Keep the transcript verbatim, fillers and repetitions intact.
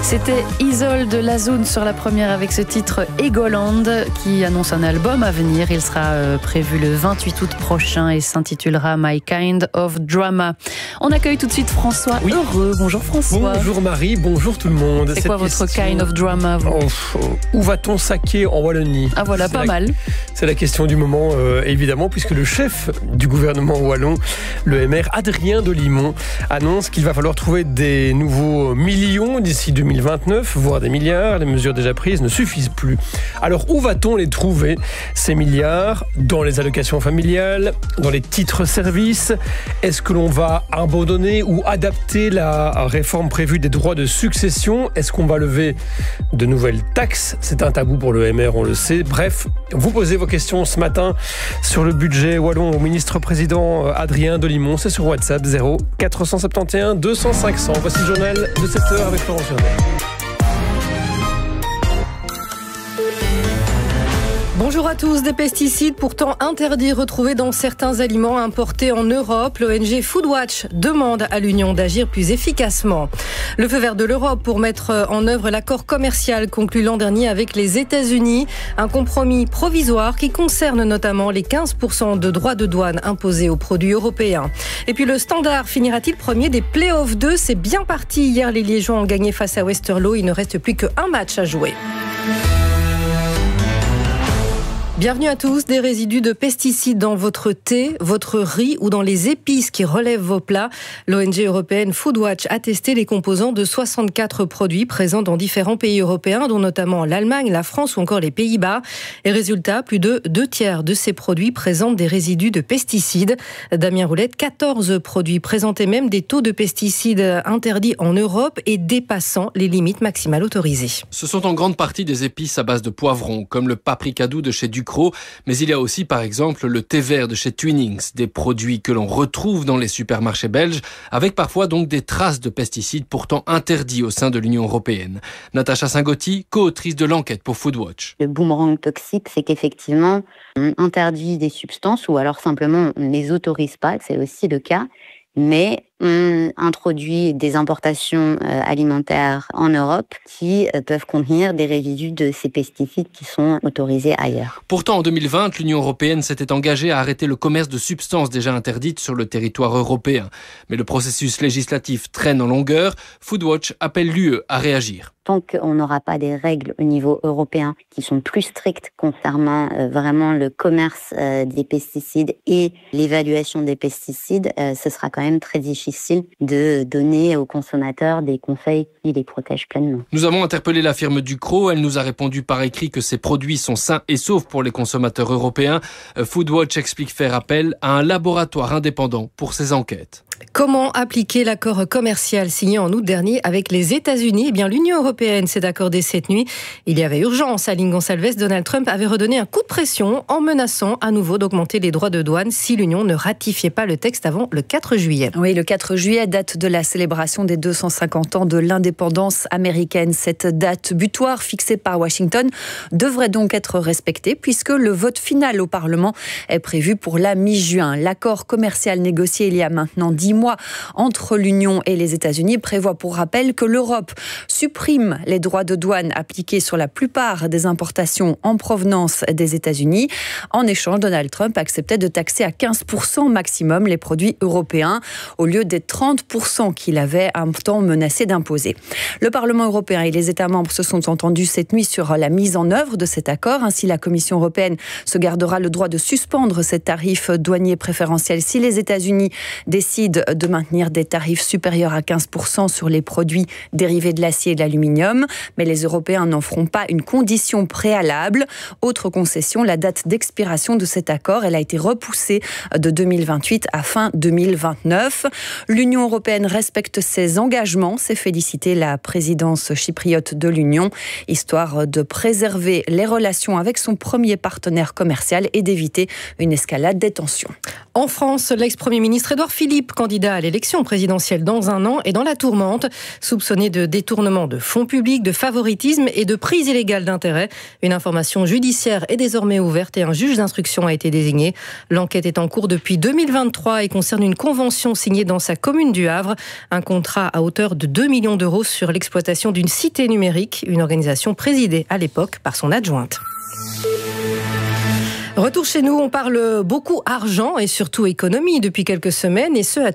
C'était Isolde Lazoun sur la première avec ce titre Egoland qui annonce un album à venir. Il sera euh, prévu le vingt-huit août prochain et s'intitulera My Kind of Drama. On accueille tout de suite François oui. Heureux. Bonjour François. Bonjour Marie, bonjour tout le monde. C'est quoi votre question... Kind of Drama vous oh, Où va-t-on saquer en Wallonie? Ah voilà, pas la... mal. C'est la question du moment euh, évidemment puisque le chef du gouvernement wallon, le M R Adrien de Limon, annonce qu'il va falloir trouver des nouveaux millions d'ici deux mille vingt-neuf, voire des milliards. Les mesures déjà prises ne suffisent plus. Alors où va-t-on les trouver, ces milliards? Dans les allocations familiales, dans les titres-services? Est-ce que l'on va abandonner ou adapter la réforme prévue des droits de succession? Est-ce qu'on va lever de nouvelles taxes? C'est un tabou pour le M R, on le sait. Bref, vous posez vos questions ce matin sur le budget wallon au ministre-président Adrien de Limon. C'est sur WhatsApp zéro quatre cent soixante et onze deux cents cinq cents. Voici le journal de sept heures avec Florence Journal. Bonjour à tous. Des pesticides pourtant interdits retrouvés dans certains aliments importés en Europe. L'O N G Foodwatch demande à l'Union d'agir plus efficacement. Le feu vert de l'Europe pour mettre en œuvre l'accord commercial conclu l'an dernier avec les États-Unis. Un compromis provisoire qui concerne notamment les quinze pour cent de droits de douane imposés aux produits européens. Et puis le Standard finira-t-il premier des Playoffs deux? C'est bien parti. Hier, les Liégeois ont gagné face à Westerlo. Il ne reste plus qu'un match à jouer. Bienvenue à tous. Des résidus de pesticides dans votre thé, votre riz ou dans les épices qui relèvent vos plats. L'O N G européenne Foodwatch a testé les composants de soixante-quatre produits présents dans différents pays européens, dont notamment l'Allemagne, la France ou encore les Pays-Bas. Et résultat, plus de deux tiers de ces produits présentent des résidus de pesticides. Damien Roulette, quatorze produits présentaient même des taux de pesticides interdits en Europe et dépassant les limites maximales autorisées. Ce sont en grande partie des épices à base de poivrons, comme le paprikadou de chez Ducros. Mais il y a aussi par exemple le thé vert de chez Twinings, des produits que l'on retrouve dans les supermarchés belges, avec parfois donc des traces de pesticides pourtant interdits au sein de l'Union européenne. Natacha Saint-Gauthier, co-autrice de l'enquête pour Foodwatch. Le boomerang toxique, c'est qu'effectivement on interdit des substances ou alors simplement on ne les autorise pas, c'est aussi le cas. Mais on introduit des importations euh, alimentaires en Europe qui euh, peuvent contenir des résidus de ces pesticides qui sont autorisés ailleurs. Pourtant, en deux mille vingt, l'Union européenne s'était engagée à arrêter le commerce de substances déjà interdites sur le territoire européen. Mais le processus législatif traîne en longueur. Foodwatch appelle l'U E à réagir. Tant qu'on n'aura pas des règles au niveau européen qui sont plus strictes concernant euh, vraiment le commerce euh, des pesticides et l'évaluation des pesticides, euh, ce sera quand même très difficile de donner aux consommateurs des conseils qui les protègent pleinement. Nous avons interpellé la firme Ducros. Elle nous a répondu par écrit que ces produits sont sains et saufs pour les consommateurs européens. Foodwatch explique faire appel à un laboratoire indépendant pour ces enquêtes. Comment appliquer l'accord commercial signé en août dernier avec les États-Unis? Eh bien, l'Union européenne s'est accordée cette nuit. Il y avait urgence. Aline Gonçalves, Donald Trump avait redonné un coup de pression en menaçant à nouveau d'augmenter les droits de douane si l'Union ne ratifiait pas le texte avant le quatre juillet. Oui, le quatre juillet, date de la célébration des deux cent cinquante ans de l'indépendance américaine. Cette date butoir fixée par Washington devrait donc être respectée puisque le vote final au Parlement est prévu pour la mi-juin. L'accord commercial négocié il y a maintenant dix mois entre l'Union et les États-Unis prévoit pour rappel que l'Europe supprime les droits de douane appliqués sur la plupart des importations en provenance des États-Unis. En échange, Donald Trump acceptait de taxer à quinze pour cent maximum les produits européens au lieu des trente pour cent qu'il avait un temps menacé d'imposer. Le Parlement européen et les États membres se sont entendus cette nuit sur la mise en œuvre de cet accord. Ainsi, la Commission européenne se gardera le droit de suspendre ces tarifs douaniers préférentiels si les États-Unis décident de maintenir des tarifs supérieurs à quinze pour cent sur les produits dérivés de l'acier et de l'aluminium. Mais les Européens n'en feront pas une condition préalable. Autre concession, la date d'expiration de cet accord, elle a été repoussée de deux mille vingt-huit à fin deux mille vingt-neuf. L'Union européenne respecte ses engagements, s'est félicitée la présidence chypriote de l'Union, histoire de préserver les relations avec son premier partenaire commercial et d'éviter une escalade des tensions. En France, l'ex-premier ministre Édouard Philippe, candidat à l'élection présidentielle dans un an est dans la tourmente, soupçonné de détournement de fonds publics, de favoritisme et de prise illégale d'intérêt. Une information judiciaire est désormais ouverte et un juge d'instruction a été désigné. L'enquête est en cours depuis deux mille vingt-trois et concerne une convention signée dans sa commune du Havre. Un contrat à hauteur de deux millions d'euros sur l'exploitation d'une cité numérique, une organisation présidée à l'époque par son adjointe. Retour chez nous, on parle beaucoup argent et surtout économie depuis quelques semaines, et ce à